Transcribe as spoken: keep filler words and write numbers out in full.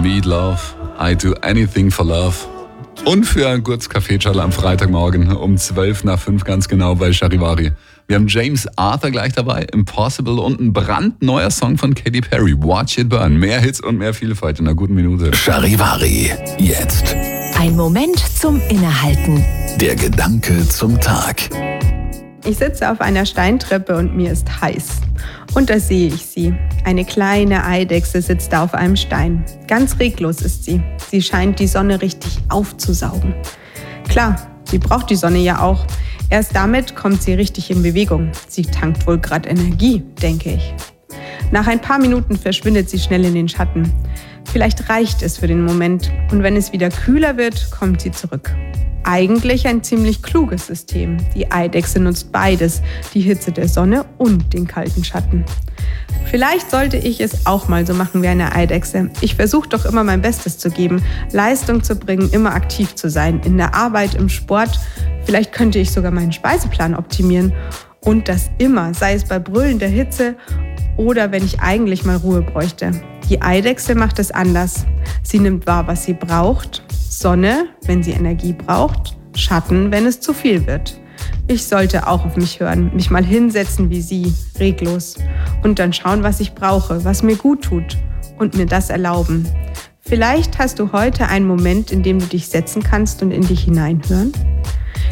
need love, I do anything for love. Und für ein kurzes Kaffeeschall am Freitagmorgen um zwölf nach fünf ganz genau bei Charivari. Wir haben James Arthur gleich dabei, Impossible und ein brandneuer Song von Katy Perry, Watch It Burn. Mehr Hits und mehr Vielfalt in einer guten Minute. Charivari, jetzt. Ein Moment zum Innehalten. Der Gedanke zum Tag. Ich sitze auf einer Steintreppe und mir ist heiß. Und da sehe ich sie. Eine kleine Eidechse sitzt da auf einem Stein. Ganz reglos ist sie. Sie scheint die Sonne richtig aufzusaugen. Klar, sie braucht die Sonne ja auch. Erst damit kommt sie richtig in Bewegung. Sie tankt wohl gerade Energie, denke ich. Nach ein paar Minuten verschwindet sie schnell in den Schatten. Vielleicht reicht es für den Moment. Und wenn es wieder kühler wird, kommt sie zurück. Eigentlich ein ziemlich kluges System. Die Eidechse nutzt beides, die Hitze der Sonne und den kalten Schatten. Vielleicht sollte ich es auch mal so machen wie eine Eidechse. Ich versuche doch immer mein Bestes zu geben, Leistung zu bringen, immer aktiv zu sein. In der Arbeit, im Sport. Vielleicht könnte ich sogar meinen Speiseplan optimieren. Und das immer, sei es bei brüllender Hitze oder wenn ich eigentlich mal Ruhe bräuchte. Die Eidechse macht es anders. Sie nimmt wahr, was sie braucht. Sonne, wenn sie Energie braucht. Schatten, wenn es zu viel wird. Ich sollte auch auf mich hören, mich mal hinsetzen wie sie, reglos. Und dann schauen, was ich brauche, was mir gut tut. Und mir das erlauben. Vielleicht hast du heute einen Moment, in dem du dich setzen kannst und in dich hineinhören.